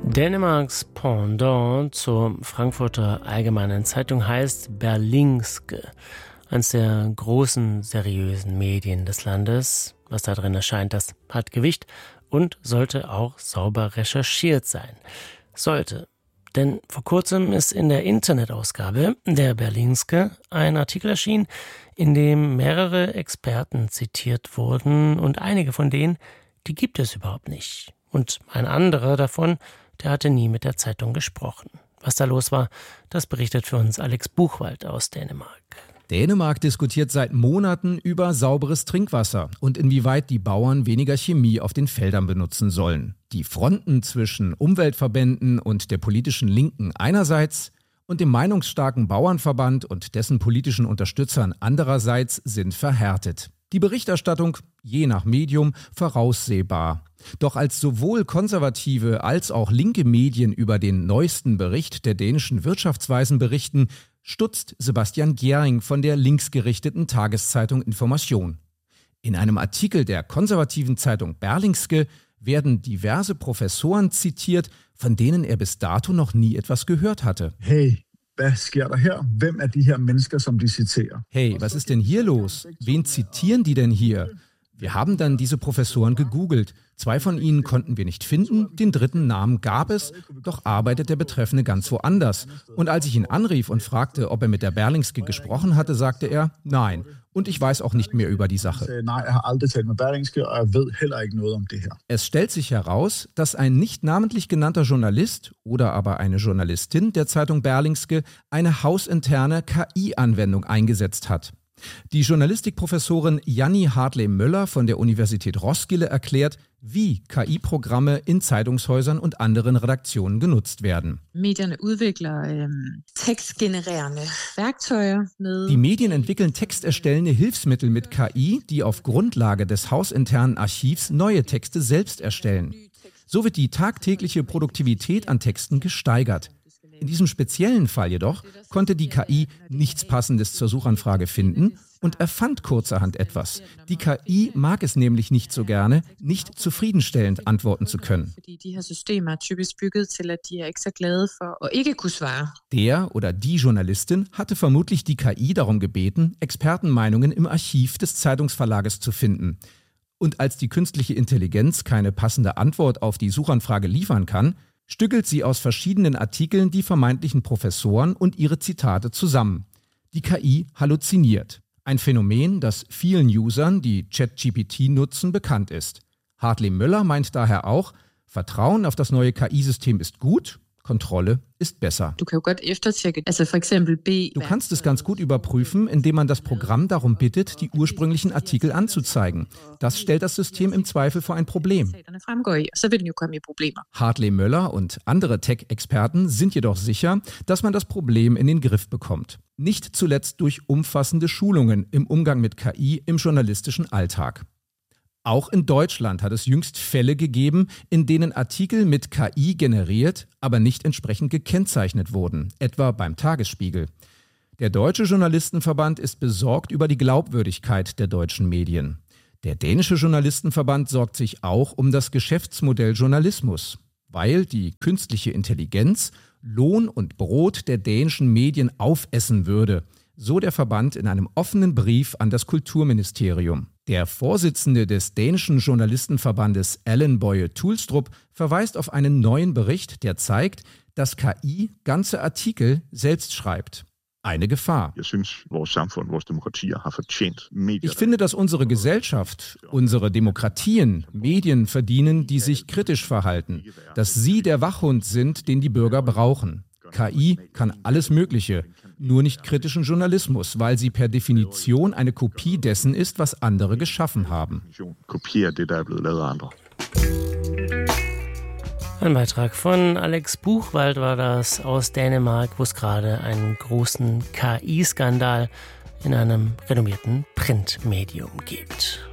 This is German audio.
Dänemarks Pendant zur Frankfurter Allgemeinen Zeitung heißt Berlingske, eines der großen, seriösen Medien des Landes. Was da drin erscheint, das hat Gewicht und sollte auch sauber recherchiert sein. Sollte. Denn vor kurzem ist in der Internetausgabe der Berlingske ein Artikel erschienen, in dem mehrere Experten zitiert wurden und einige von denen, die gibt es überhaupt nicht. Und ein anderer davon, der hatte nie mit der Zeitung gesprochen. Was da los war, das berichtet für uns Alex Buchwald aus Dänemark. Dänemark diskutiert seit Monaten über sauberes Trinkwasser und inwieweit die Bauern weniger Chemie auf den Feldern benutzen sollen. Die Fronten zwischen Umweltverbänden und der politischen Linken einerseits und dem meinungsstarken Bauernverband und dessen politischen Unterstützern andererseits sind verhärtet. Die Berichterstattung, je nach Medium, voraussehbar. Doch als sowohl konservative als auch linke Medien über den neuesten Bericht der dänischen Wirtschaftsweisen berichten, stutzt Sebastian Gjering von der linksgerichteten Tageszeitung Information. In einem Artikel der konservativen Zeitung Berlingske werden diverse Professoren zitiert, von denen er bis dato noch nie etwas gehört hatte. Hey, was sker der her? Wem er die her Mennesker, som die zitieren? Hey, was ist denn hier los? Wen zitieren die denn hier? Wir haben dann diese Professoren gegoogelt. 2 von ihnen konnten wir nicht finden, den dritten Namen gab es, doch arbeitet der Betreffende ganz woanders. Und als ich ihn anrief und fragte, ob er mit der Berlingske gesprochen hatte, sagte er, nein. Und ich weiß auch nicht mehr über die Sache. Es stellt sich heraus, dass ein nicht namentlich genannter Journalist oder aber eine Journalistin der Zeitung Berlingske eine hausinterne KI-Anwendung eingesetzt hat. Die Journalistikprofessorin Janni Hartley-Møller von der Universität Roskilde erklärt, wie KI-Programme in Zeitungshäusern und anderen Redaktionen genutzt werden. Die Medien entwickeln texterstellende Hilfsmittel mit KI, die auf Grundlage des hausinternen Archivs neue Texte selbst erstellen. So wird die tagtägliche Produktivität an Texten gesteigert. In diesem speziellen Fall jedoch konnte die KI nichts Passendes zur Suchanfrage finden und erfand kurzerhand etwas. Die KI mag es nämlich nicht so gerne, nicht zufriedenstellend antworten zu können. Der oder die Journalistin hatte vermutlich die KI darum gebeten, Expertenmeinungen im Archiv des Zeitungsverlages zu finden. Und als die künstliche Intelligenz keine passende Antwort auf die Suchanfrage liefern kann, stückelt sie aus verschiedenen Artikeln die vermeintlichen Professoren und ihre Zitate zusammen. Die KI halluziniert. Ein Phänomen, das vielen Usern, die ChatGPT nutzen, bekannt ist. Hartley-Møller meint daher auch, Vertrauen auf das neue KI-System ist gut, Kontrolle ist besser. Du kannst es ganz gut überprüfen, indem man das Programm darum bittet, die ursprünglichen Artikel anzuzeigen. Das stellt das System im Zweifel vor ein Problem. Hartley-Møller und andere Tech-Experten sind jedoch sicher, dass man das Problem in den Griff bekommt. Nicht zuletzt durch umfassende Schulungen im Umgang mit KI im journalistischen Alltag. Auch in Deutschland hat es jüngst Fälle gegeben, in denen Artikel mit KI generiert, aber nicht entsprechend gekennzeichnet wurden, etwa beim Tagesspiegel. Der Deutsche Journalistenverband ist besorgt über die Glaubwürdigkeit der deutschen Medien. Der Dänische Journalistenverband sorgt sich auch um das Geschäftsmodell Journalismus, weil die künstliche Intelligenz Lohn und Brot der dänischen Medien aufessen würde, so der Verband in einem offenen Brief an das Kulturministerium. Der Vorsitzende des dänischen Journalistenverbandes Ellen Boye Tulstrup verweist auf einen neuen Bericht, der zeigt, dass KI ganze Artikel selbst schreibt. Eine Gefahr. Ich finde, dass unsere Gesellschaft, unsere Demokratien, Medien verdienen, die sich kritisch verhalten, dass sie der Wachhund sind, den die Bürger brauchen. KI kann alles Mögliche, nur nicht kritischen Journalismus, weil sie per Definition eine Kopie dessen ist, was andere geschaffen haben. Ein Beitrag von Alex Buchwald war das aus Dänemark, wo es gerade einen großen KI-Skandal in einem renommierten Printmedium gibt.